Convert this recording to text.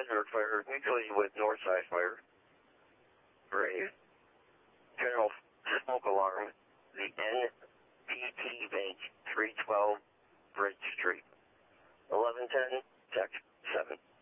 Ozark Fire, mutually with Northside Fire. For a general smoke alarm, the NPT Bank, 312 Bridge Street. 1110, text 7.